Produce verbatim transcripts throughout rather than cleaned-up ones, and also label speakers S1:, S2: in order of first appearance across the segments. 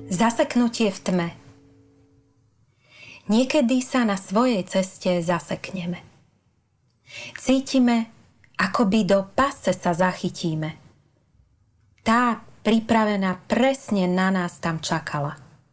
S1: Zaseknutie v tme. Niekedy sa na svojej ceste zasekneme. Cítime, akoby do pasce sa zachytíme. Tá, pripravená presne na nás, tam čakala.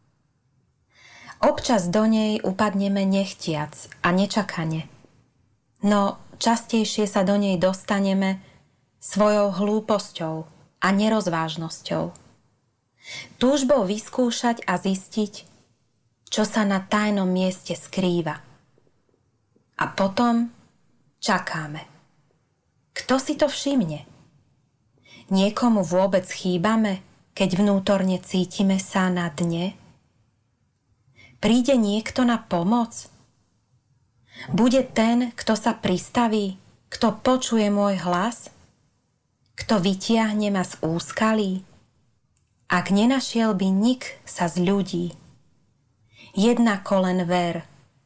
S1: Občas do nej upadneme nechtiac a nečakane. No častejšie sa do nej dostaneme svojou hlúposťou a nerozvážnosťou. Túžbou vyskúšať a zistiť, čo sa na tajnom mieste skrýva. A potom čakáme. Kto si to všimne? Niekomu vôbec chýbame, keď vnútorne cítime sa na dne? Príde niekto na pomoc? Bude ten, kto sa pristaví, kto počuje môj hlas? Kto vytiahne ma z úskalí? Ak nenašiel by nik sa z ľudí, jednako len ver.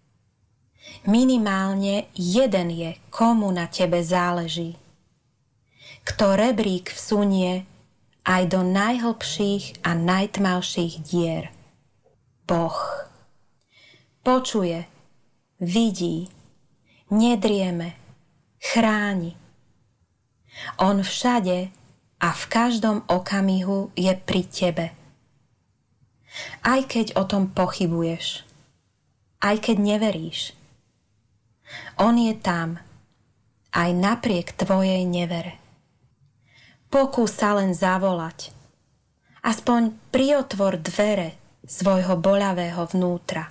S1: Minimálne jeden je, komu na tebe záleží. Kto rebrík vsunie aj do najhlbších a najtmavších dier. Boh. Počuje, vidí, nedrieme, chráni. On všade a v každom okamihu je pri tebe. Aj keď o tom pochybuješ, aj keď neveríš. On je tam, aj napriek tvojej nevere. Pokús sa len zavolať. Aspoň priotvor dvere svojho boľavého vnútra.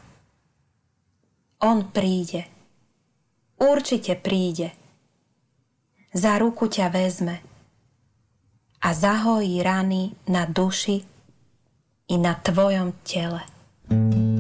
S1: On príde. Určite príde. Za ruku ťa vezme a zahojí rany na duši i na tvojom tele.